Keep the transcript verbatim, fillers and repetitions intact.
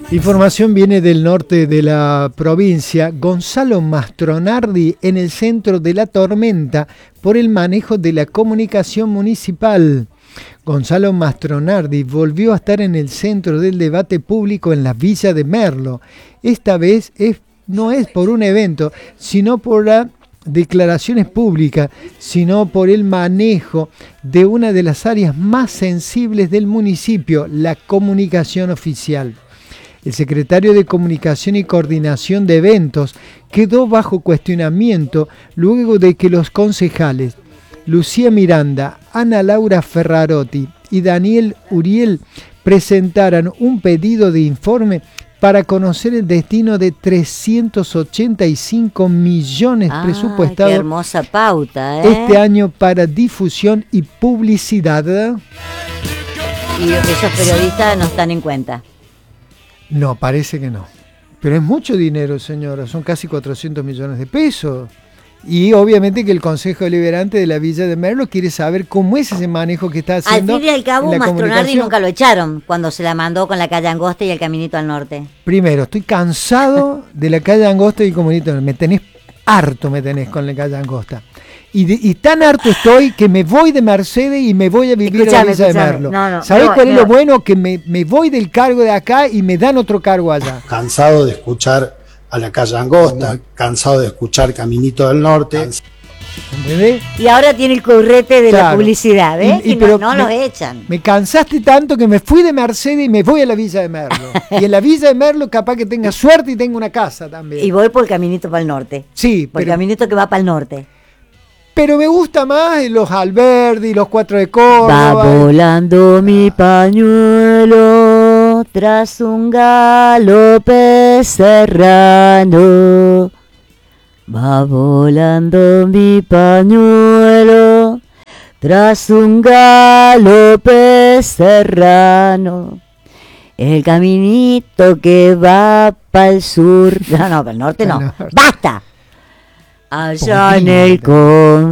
Información viene del norte de la provincia. Gonzalo Mastronardi en el centro de la tormenta por el manejo de la comunicación municipal. Gonzalo Mastronardi volvió a estar en el centro del debate público en la Villa de Merlo. Esta vez es, no es por un evento, sino por las declaraciones públicas, sino por el manejo de una de las áreas más sensibles del municipio, la comunicación oficial. El secretario de Comunicación y Coordinación de Eventos quedó bajo cuestionamiento luego de que los concejales Lucía Miranda, Ana Laura Ferrarotti y Daniel Uriel presentaran un pedido de informe para conocer el destino de trescientos ochenta y cinco millones ah, presupuestados. Qué hermosa pauta, ¿eh? Este año para difusión y publicidad. Y esos periodistas no están en cuenta. No, parece que no. Pero es mucho dinero, señora. Son casi cuatrocientos millones de pesos. Y obviamente que el Consejo Deliberante de la Villa de Merlo quiere saber cómo es ese manejo que está haciendo. Al fin y al cabo, Mastronardi nunca lo echaron cuando se la mandó con la calle Angosta y el Caminito al Norte. Primero, estoy cansado de la calle Angosta y el Caminito al Norte. Me tenés harto, me tenés con la calle Angosta. Y, de, y tan harto estoy que me voy de Mercedes y me voy a vivir escuchame, a la Villa escuchame. de Merlo. No, no, ¿Sabés no, cuál no. es lo bueno? Que me, me voy del cargo de acá y me dan otro cargo allá. Cansado de escuchar a la calle Angosta, cansado de escuchar Caminito del Norte. ¿Entendés? Y ahora tiene el currete de claro. la publicidad, ¿eh? Y, y, y no, no me, los echan. Me cansaste tanto que me fui de Mercedes y me voy a la Villa de Merlo. Y en la Villa de Merlo capaz que tenga suerte y tenga una casa también. Y voy por el Caminito para el Norte. Sí. Por pero, el Caminito que va para el norte. Pero me gusta más los Alberdi, los Cuatro de Córdoba. Va volando mi pañuelo tras un galope serrano. Va volando mi pañuelo tras un galope serrano. El caminito que va para el sur. No, no, para el norte no. ¡Basta! Allá en el confín